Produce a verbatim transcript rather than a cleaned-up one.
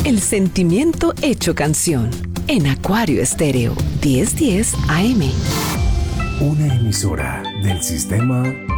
El sentimiento hecho canción. En Acuario Estéreo, diez diez A M. Una emisora del sistema